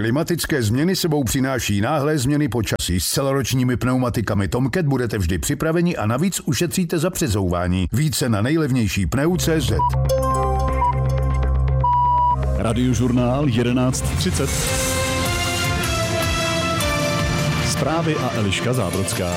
Klimatické změny sebou přináší náhlé změny počasí. S celoročními pneumatikami Tomcat budete vždy připraveni a navíc ušetříte za přezouvání. Více na nejlevnější pneu.cz. Radiožurnál 11:30. Zprávy a Eliška Zábrodská.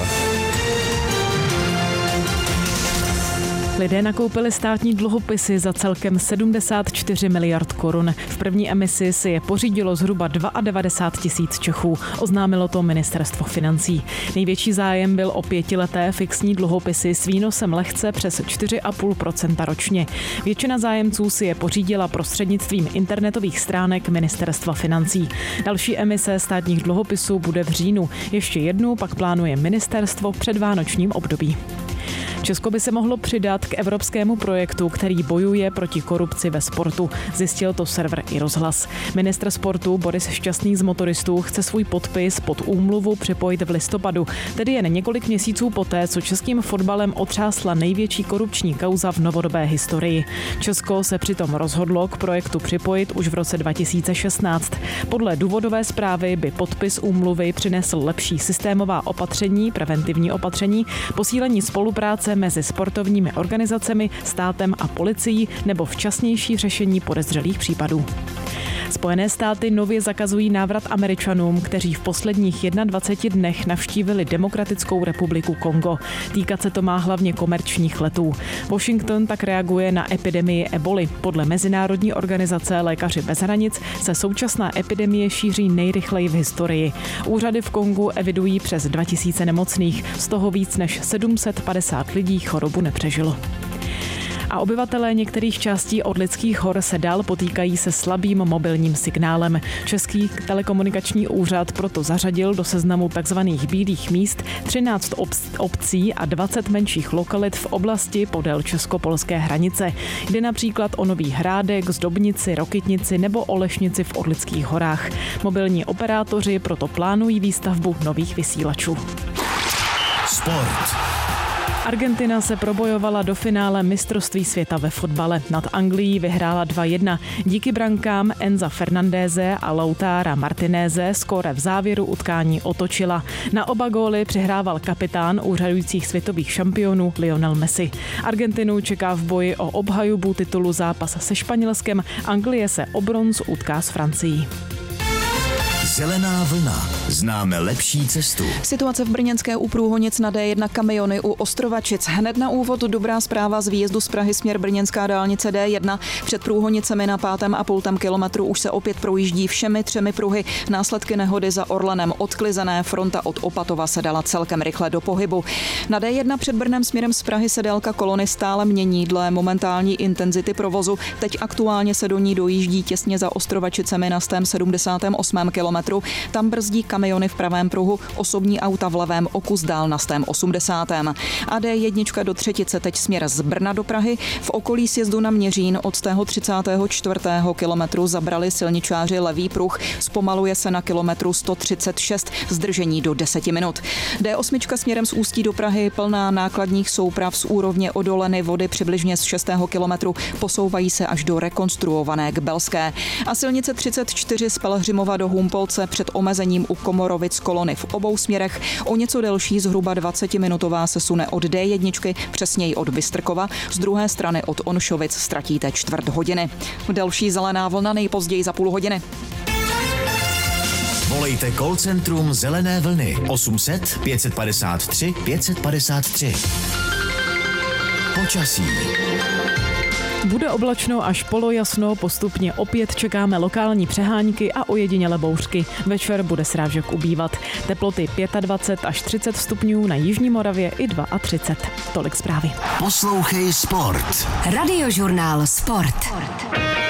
Lidé nakoupili státní dluhopisy za celkem 74 miliard korun. V první emisi si je pořídilo zhruba 92 000 Čechů. Oznámilo to ministerstvo financí. Největší zájem byl o 5leté fixní dluhopisy s výnosem lehce přes 4,5% ročně. Většina zájemců si je pořídila prostřednictvím internetových stránek ministerstva financí. Další emise státních dluhopisů bude v říjnu. Ještě jednu pak plánuje ministerstvo v předvánočním období. Česko by se mohlo přidat k evropskému projektu, který bojuje proti korupci ve sportu. Zjistil to server iRozhlas. Ministr sportu Boris Šťastný z motoristů chce svůj podpis pod úmluvu připojit v listopadu, tedy jen několik měsíců poté, co českým fotbalem otřásla největší korupční kauza v novodobé historii. Česko se přitom rozhodlo k projektu připojit už v roce 2016. Podle důvodové zprávy by podpis úmluvy přinesl lepší systémová opatření, preventivní opatření, posílení spolupráce mezi sportovními organizacemi, státem a policií nebo včasnější řešení podezřelých případů. Spojené státy nově zakazují návrat Američanům, kteří v posledních 21 dnech navštívili Demokratickou republiku Kongo. Týkat se to má hlavně komerčních letů. Washington tak reaguje na epidemii eboli. Podle Mezinárodní organizace Lékaři bez hranic se současná epidemie šíří nejrychleji v historii. Úřady v Kongu evidují přes 2000 nemocných, z toho víc než 750 lidí chorobu nepřežilo. A obyvatelé některých částí Orlických hor se dál potýkají se slabým mobilním signálem. Český telekomunikační úřad proto zařadil do seznamu tzv. Bílých míst 13 obcí a 20 menších lokalit v oblasti podél česko-polské hranice. Jde například o Nový Hrádek, Zdobnici, Rokytnici nebo Olešnici v Orlických horách. Mobilní operátoři proto plánují výstavbu nových vysílačů. Sport. Argentina se probojovala do finále mistrovství světa ve fotbale. Nad Anglií vyhrála 2-1. Díky brankám Enza Fernandéze a Lautara Martinéze skóre v závěru utkání otočila. Na oba góly přihrával kapitán úřadujících světových šampionů Lionel Messi. Argentinu čeká v boji o obhajobu titulu zápas se Španělskem. Anglie se o bronz utká s Francií. Zelená vlna. Známe lepší cestu. Situace v brněnské u Průhonic na D1 kamiony u Ostrovačic. Hned na úvod dobrá zpráva z výjezdu z Prahy směr brněnská dálnice D1. Před Průhonicemi na 5,5 kilometru už se opět projíždí všemi 3 pruhy. Následky nehody za Orlenem odklizené, fronta od Opatova se dala celkem rychle do pohybu. Na D1 před Brnem směrem z Prahy se délka kolony stále mění dle momentální intenzity provozu. Teď aktuálně se do ní dojíždí těsně za Ostrovačicemi na 178 kilometru. Tam brzdí kamiony v pravém pruhu, osobní auta v levém oku zdál na 180. A D1 do Třetice teď směr z Brna do Prahy. V okolí sjezdu na Měřín od 34. kilometru zabrali silničáři levý pruh. Zpomaluje se na kilometru 136, zdržení do 10 minut. D8 směrem z Ústí do Prahy plná nákladních souprav z úrovně Odoleny vody přibližně z 6. kilometru. Posouvají se až do rekonstruované Kbelské. A silnice 34 z Pelhřimova do Humpolce před omezením u Komorovic kolony v obou směrech. O něco delší, zhruba 20-minutová se sune od D1, přesněji od Bystrkova. Z druhé strany od Onšovic ztratíte 1/4 hodiny. Další zelená vlna nejpozději za půl hodiny. Volejte call centrum Zelené vlny 800 553 553. Počasí. Bude oblačno až polojasno, postupně opět čekáme lokální přehánky a ojedinělé bouřky. Večer bude srážek ubývat. Teploty 25 až 30 stupňů, na jižní Moravě i 32. Tolik zprávy. Poslouchej sport. Radiožurnál Sport.